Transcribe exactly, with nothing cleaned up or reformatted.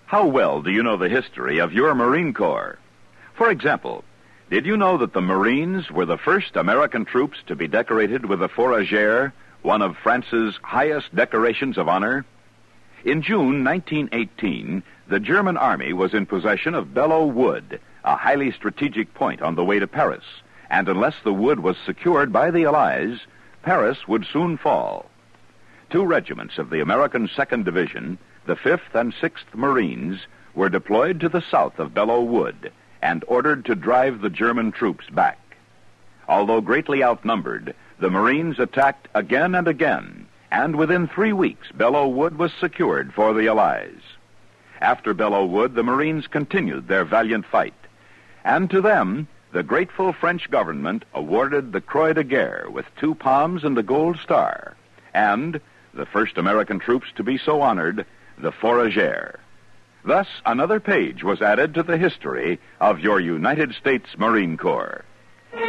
How well do you know the history of your Marine Corps? For example, did you know that the Marines were the first American troops to be decorated with the Fourragère, one of France's highest decorations of honor? In June nineteen eighteen, the German army was in possession of Belleau Wood, a highly strategic point on the way to Paris, and unless the wood was secured by the Allies, Paris would soon fall. Two regiments of the American Second Division, the fifth and sixth Marines, were deployed to the south of Belleau Wood and ordered to drive the German troops back. Although greatly outnumbered, the Marines attacked again and again, and within three weeks, Belleau Wood was secured for the Allies. After Belleau Wood, the Marines continued their valiant fight, and to them, the grateful French government awarded the Croix de Guerre with two palms and a gold star, and, the first American troops to be so honored, the Fourragère. Thus, another page was added to the history of your United States Marine Corps.